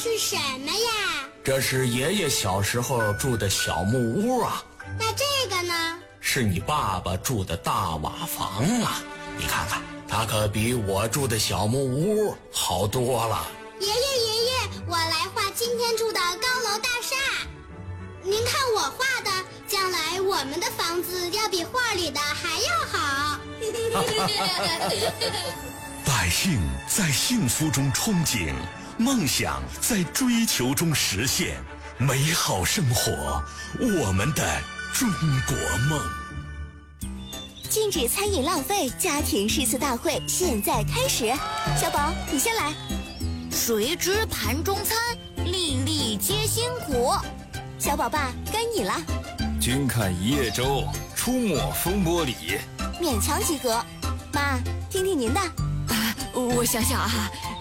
是什么呀？ 这是爷爷小时候住的小木屋啊。 那这个呢？ 是你爸爸住的大瓦房啊。你看看，它可比我住的小木屋好多了。 爷爷，我来画今天住的高楼大厦。您看我画的，将来我们的房子要比画里的还要好。 百姓在幸福中憧憬，梦想在追求中实现，美好生活，我们的中国梦。 禁止餐饮浪费家庭诗词大会现在开始。小宝，你先来。 谁知盘中餐，粒粒皆辛苦。 小宝爸，该你了。 君看一叶舟，出没风波里。 勉强及格。妈，听听您的。 我想想啊，